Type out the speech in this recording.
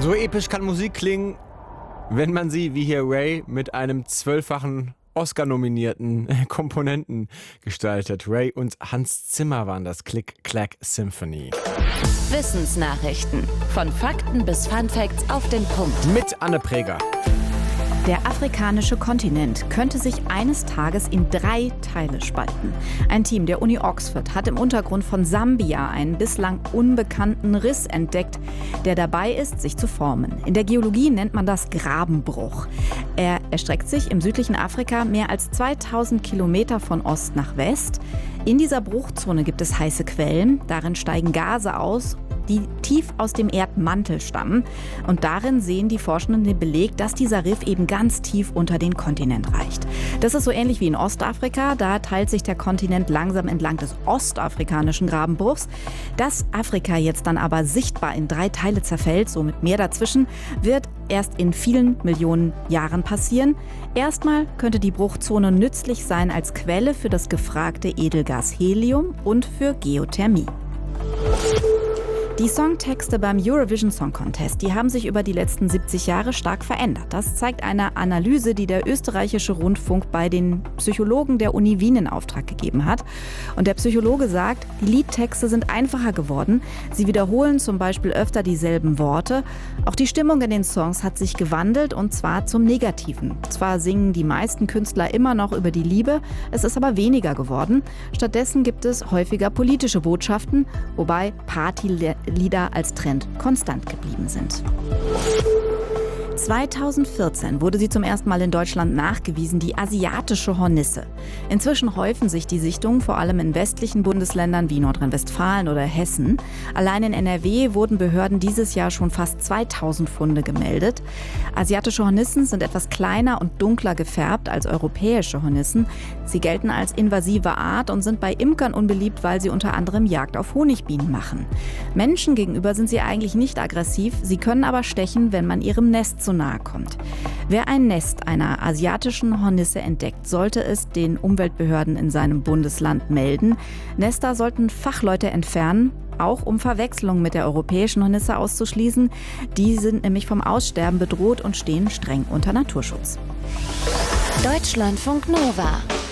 So episch kann Musik klingen, wenn man sie, wie hier Ray, mit einem 12-fachen Oscar-nominierten Komponenten gestaltet. Ray und Hans Zimmer waren das Click-Clack Symphony. Wissensnachrichten. Von Fakten bis Funfacts auf den Punkt. Mit Anne Preger. Der afrikanische Kontinent könnte sich eines Tages in 3 Teile spalten. Ein Team der Uni Oxford hat im Untergrund von Sambia einen bislang unbekannten Riss entdeckt, der dabei ist, sich zu formen. In der Geologie nennt man das Grabenbruch. Er erstreckt sich im südlichen Afrika mehr als 2000 Kilometer von Ost nach West. In dieser Bruchzone gibt es heiße Quellen. Darin steigen Gase aus, die tief aus dem Erdmantel stammen. Und darin sehen die Forschenden den Beleg, dass dieser Riff eben ganz tief unter den Kontinent reicht. Das ist so ähnlich wie in Ostafrika. Da teilt sich der Kontinent langsam entlang des ostafrikanischen Grabenbruchs. Dass Afrika jetzt dann aber sichtbar in 3 Teile zerfällt, so mit Meer dazwischen, wird erst in vielen Millionen Jahren passieren. Erstmal könnte die Bruchzone nützlich sein als Quelle für das gefragte Edelgas Helium und für Geothermie. Die Songtexte beim Eurovision Song Contest, die haben sich über die letzten 70 Jahre stark verändert. Das zeigt eine Analyse, die der österreichische Rundfunk bei den Psychologen der Uni Wien in Auftrag gegeben hat. Und der Psychologe sagt, die Liedtexte sind einfacher geworden. Sie wiederholen zum Beispiel öfter dieselben Worte. Auch die Stimmung in den Songs hat sich gewandelt, und zwar zum Negativen. Zwar singen die meisten Künstler immer noch über die Liebe, es ist aber weniger geworden. Stattdessen gibt es häufiger politische Botschaften, wobei Partylieder als Trend konstant geblieben sind. 2014 wurde sie zum ersten Mal in Deutschland nachgewiesen, die asiatische Hornisse. Inzwischen häufen sich die Sichtungen vor allem in westlichen Bundesländern wie Nordrhein-Westfalen oder Hessen. Allein in NRW wurden Behörden dieses Jahr schon fast 2000 Funde gemeldet. Asiatische Hornissen sind etwas kleiner und dunkler gefärbt als europäische Hornissen. Sie gelten als invasive Art und sind bei Imkern unbeliebt, weil sie unter anderem Jagd auf Honigbienen machen. Menschen gegenüber sind sie eigentlich nicht aggressiv, sie können aber stechen, wenn man ihrem Nest so nahe kommt. Wer ein Nest einer asiatischen Hornisse entdeckt, sollte es den Umweltbehörden in seinem Bundesland melden. Nester sollten Fachleute entfernen, auch um Verwechslung mit der europäischen Hornisse auszuschließen. Die sind nämlich vom Aussterben bedroht und stehen streng unter Naturschutz. Deutschlandfunk Nova